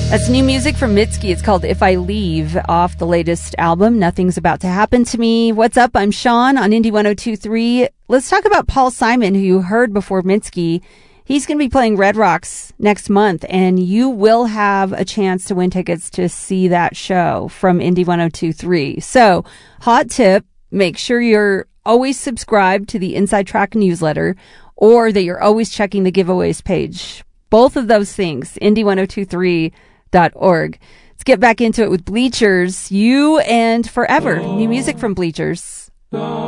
That's new music from Mitski. It's called If I Leave, off the latest album, Nothing's About to Happen to Me. What's up? I'm Sean on Indie 102.3. Let's talk about Paul Simon, who you heard before Mitski. He's going to be playing Red Rocks next month, and you will have a chance to win tickets to see that show from Indie 102.3. So, hot tip, make sure you're always subscribed to the Inside Track newsletter, or that you're always checking the giveaways page. Both of those things, Indie1023.org. Let's get back into it with Bleachers, You and Forever. New music from Bleachers.